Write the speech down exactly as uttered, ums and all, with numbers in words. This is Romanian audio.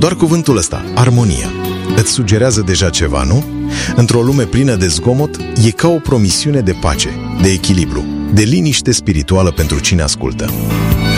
Doar cuvântul ăsta, armonia, îți sugerează deja ceva, nu? Într-o lume plină de zgomot, e ca o promisiune de pace, de echilibru, de liniște spirituală pentru cine ascultă.